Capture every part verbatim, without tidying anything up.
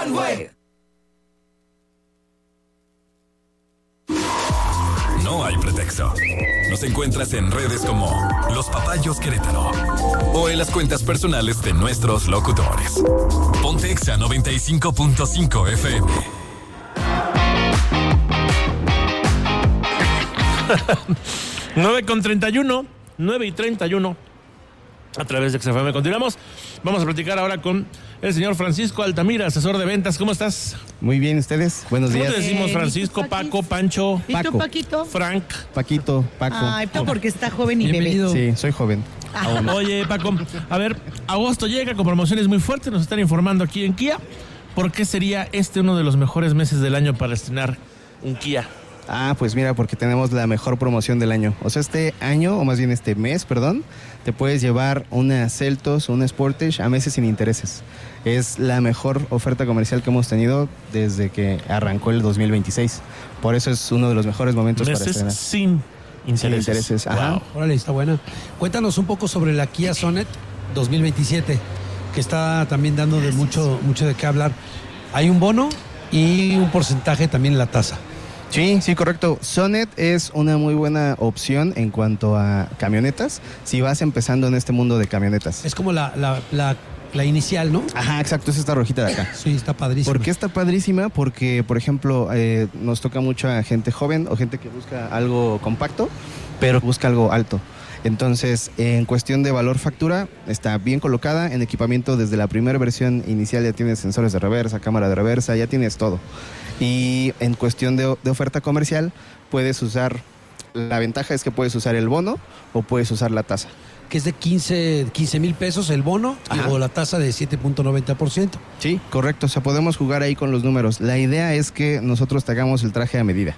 One-Way. No hay pretexto. Nos encuentras en redes como Los Papayos Querétaro o en las cuentas personales de nuestros locutores. Ponte Exa noventa y cinco punto cinco F M. nueve con treinta y uno, nueve y treinta y uno. A través de Exa F M continuamos. Vamos a platicar ahora con el señor Francisco Altamira, asesor de ventas. ¿Cómo estás? Muy bien, ¿ustedes? Buenos días. ¿Cómo te decimos, Francisco, Paco, Pancho? ¿Y tú, Paquito? Frank. Paquito, Paco. Ay, Paco, porque está joven y Bienvenido. bebé. Sí, soy joven. Aún. Oye, Paco, a ver, agosto llega con promociones muy fuertes, nos están informando aquí en Kia. ¿Por qué sería este uno de los mejores meses del año para estrenar un Kia? Ah, pues mira, porque tenemos la mejor promoción del año. O sea, este año, o más bien este mes, perdón, te puedes llevar una Seltos o una Sportage a meses sin intereses. Es la mejor oferta comercial que hemos tenido desde que arrancó el dos mil veintiséis. Por eso es uno de los mejores momentos meses para estrenar. sin intereses. Sin intereses, ajá. Wow. Órale, está buena. Cuéntanos un poco sobre la Kia Sonet dos mil veintisiete, que está también dando de mucho, mucho de qué hablar. Hay un bono y un porcentaje también en la tasa. Sí, sí, correcto. Sonet es una muy buena opción en cuanto a camionetas, si vas empezando en este mundo de camionetas. Es como la, la, la, la inicial, ¿no? Ajá, exacto, es esta rojita de acá. Sí, está padrísima. ¿Por qué está padrísima? Porque, por ejemplo, eh, nos toca mucho a gente joven o gente que busca algo compacto, pero busca algo alto. Entonces, en cuestión de valor factura, está bien colocada. En equipamiento, desde la primera versión inicial ya tienes sensores de reversa, cámara de reversa, ya tienes todo. Y en cuestión de, de oferta comercial, puedes usar, la ventaja es que puedes usar el bono o puedes usar la tasa. Que es de quince mil pesos el bono. Ajá. O la tasa de siete punto noventa por ciento. Sí, correcto. O sea, podemos jugar ahí con los números. La idea es que nosotros te hagamos el traje a medida.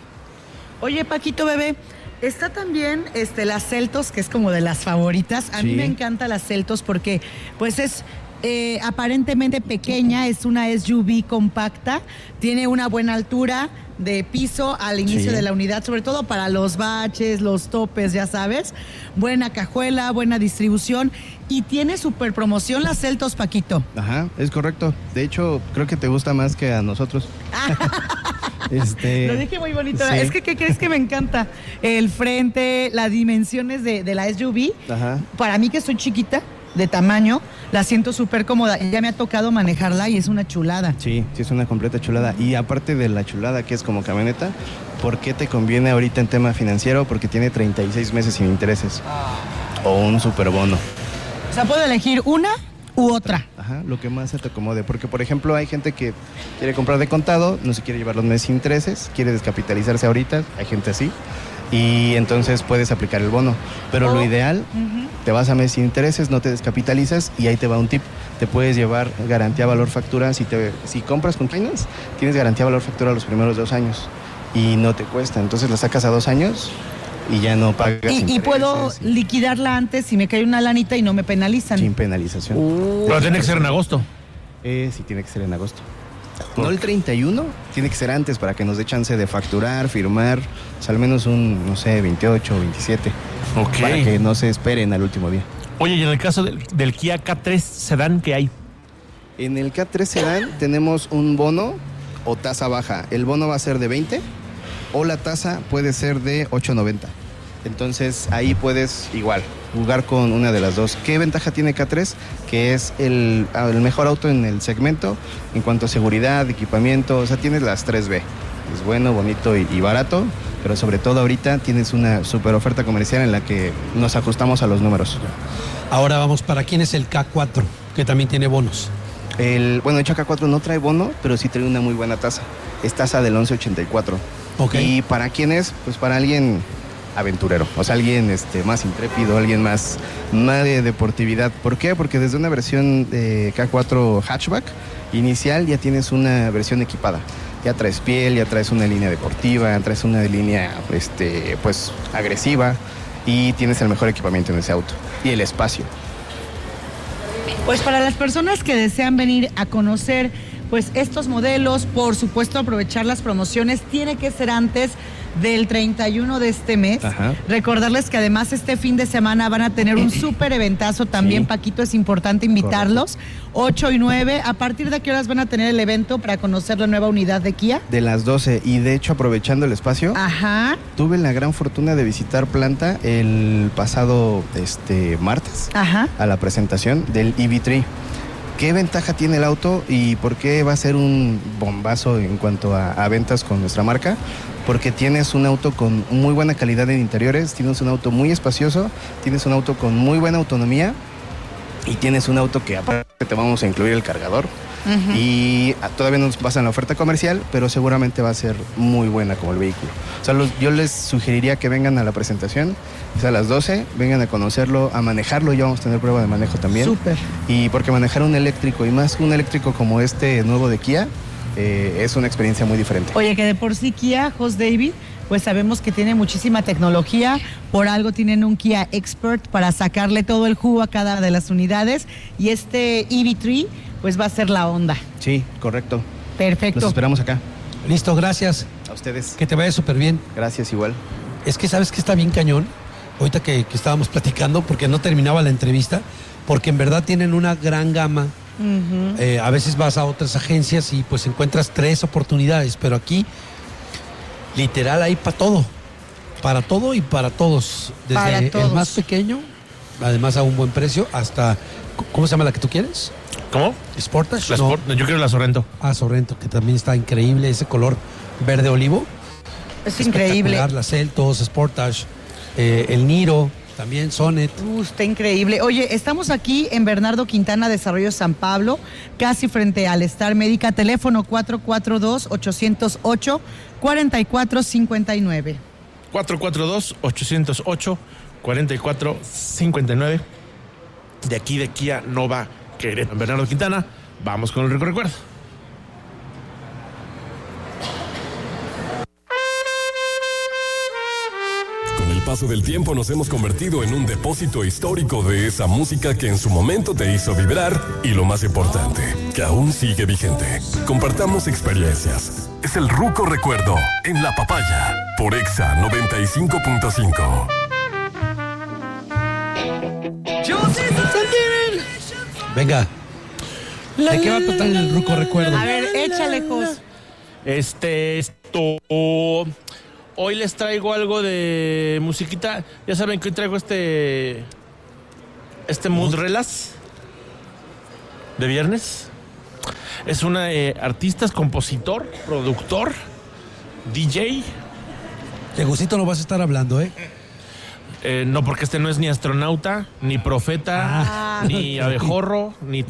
Oye, Paquito, bebé, está también este, la Seltos, que es como de las favoritas. A sí. mí me encanta la Seltos porque pues es eh, aparentemente pequeña, es una S U V compacta, tiene una buena altura de piso al inicio sí. de la unidad, sobre todo para los baches, los topes, ya sabes. Buena cajuela, buena distribución y tiene super promoción la Seltos, Paquito. Ajá, es correcto. De hecho, creo que te gusta más que a nosotros. Este... Lo dije muy bonito. Sí. Es que, ¿qué crees que me encanta? El frente, las dimensiones de, de la S U V. Ajá. Para mí, que soy chiquita de tamaño, la siento súper cómoda. Ya me ha tocado manejarla y es una chulada. Sí, sí, es una completa chulada. Y aparte de la chulada que es como camioneta, ¿por qué te conviene ahorita en tema financiero? Porque tiene treinta y seis meses sin intereses. Ah. O un superbono. O sea, puedo elegir una u otra. Ajá, lo que más se te acomode. Porque, por ejemplo, hay gente que quiere comprar de contado, no se quiere llevar los meses sin intereses, quiere descapitalizarse ahorita, hay gente así, y entonces puedes aplicar el bono. Pero oh. lo ideal, uh-huh. te vas a meses sin intereses, no te descapitalizas, y ahí te va un tip. Te puedes llevar garantía valor factura. Si, te, si compras con Finance, tienes garantía valor factura los primeros dos años, y no te cuesta. Entonces la sacas a dos años y ya no pagas. Y, y puedo y... liquidarla antes si me cae una lanita y no me penalizan. Sin penalización. Uh, Pero tiene que ser en agosto. Eh, sí, tiene que ser en agosto. No el treinta y uno, tiene que ser antes para que nos dé chance de facturar, firmar, o sea, al menos un, no sé, veintiocho o veintisiete. Ok. Para que no se esperen al último día. Oye, y en el caso del, del Kia K tres Sedan, ¿qué hay? En el K tres Sedan tenemos un bono o tasa baja. El bono va a ser de veinte o la tasa puede ser de ocho noventa. Entonces ahí puedes igual jugar con una de las dos. ¿Qué ventaja tiene K tres? Que es el, el mejor auto en el segmento en cuanto a seguridad, equipamiento, o sea, tienes las tres B. Es bueno, bonito y, y barato, pero sobre todo ahorita tienes una super oferta comercial en la que nos ajustamos a los números. Ahora vamos, ¿para quién es el K cuatro? Que también tiene bonos. El, bueno, de hecho K cuatro no trae bono, pero sí trae una muy buena tasa. Es tasa del once ochenta y cuatro. Okay. ¿Y para quién es? Pues para alguien aventurero, o sea, alguien este, más intrépido, alguien más, más de deportividad. ¿Por qué? Porque desde una versión de K cuatro hatchback inicial ya tienes una versión equipada. Ya traes piel, ya traes una línea deportiva, traes una línea este, pues, agresiva y tienes el mejor equipamiento en ese auto y el espacio. Pues para las personas que desean venir a conocer pues estos modelos, por supuesto aprovechar las promociones, tiene que ser antes del treinta y uno de este mes. Ajá. Recordarles que además este fin de semana van a tener un súper eventazo también, sí. Paquito, es importante invitarlos. Correcto. ocho y nueve, ¿a partir de qué horas van a tener el evento para conocer la nueva unidad de Kia? De las doce, y de hecho aprovechando el espacio, Ajá. tuve la gran fortuna de visitar planta el pasado este, martes, Ajá. a la presentación del E V tres. ¿Qué ventaja tiene el auto y por qué va a ser un bombazo en cuanto a, a ventas con nuestra marca? Porque tienes un auto con muy buena calidad en interiores, tienes un auto muy espacioso, tienes un auto con muy buena autonomía y tienes un auto que aparte te vamos a incluir el cargador. Uh-huh. Y todavía no nos pasan la oferta comercial, pero seguramente va a ser muy buena como el vehículo. O sea, los, yo les sugeriría que vengan a la presentación, es a las doce, vengan a conocerlo, a manejarlo, ya vamos a tener prueba de manejo también. Súper. Y porque manejar un eléctrico, y más un eléctrico como este nuevo de Kia, eh, es una experiencia muy diferente. Oye, que de por sí Kia, Jos David, pues sabemos que tiene muchísima tecnología, por algo tienen un Kia Expert para sacarle todo el jugo a cada una de las unidades, y este E V tres pues va a ser la onda. Sí, correcto. Perfecto. Los esperamos acá. Listo, gracias. A ustedes. Que te vaya súper bien. Gracias, igual. Es que sabes que está bien cañón, ahorita que, que estábamos platicando, porque no terminaba la entrevista, porque en verdad tienen una gran gama. Uh-huh. Eh, a veces vas a otras agencias y pues encuentras tres oportunidades, pero aquí literal hay para todo, para todo y para todos, desde para todos. El más pequeño, además a un buen precio, hasta, ¿cómo se llama la que tú quieres? ¿Cómo? ¿Sportage? La no. Sport, yo quiero la Sorrento. Ah, Sorrento, que también está increíble, ese color verde olivo. Es increíble. La Seltos, Sportage, eh, el Niro, también Sonet. Uh, está increíble. Oye, estamos aquí en Bernardo Quintana, Desarrollo San Pablo, casi frente al Star Médica, teléfono cuatro cuatro dos, ocho cero ocho, cuatro cuatro cinco nueve. cuatro cuatro dos, ocho cero ocho, cuatro cuatro cinco nueve. De aquí de Kia Nova Querétaro. Bernardo Quintana, vamos con el rico recuerdo. Con el paso del tiempo nos hemos convertido en un depósito histórico de esa música que en su momento te hizo vibrar y lo más importante, que aún sigue vigente. Compartamos experiencias. Es el Ruco Recuerdo en La Papaya por Exa noventa y cinco punto cinco. Venga. ¿De qué va a tratar el Ruco Recuerdo? A ver, échale, Jos. Este, esto... Hoy les traigo algo de musiquita. Ya saben que hoy traigo este... Este mood relax de viernes. Es una eh, artista, compositor, productor, D J. De Gusito no vas a estar hablando, ¿eh? Eh, no, porque este no es ni astronauta, ni profeta, ah, ni abejorro, ni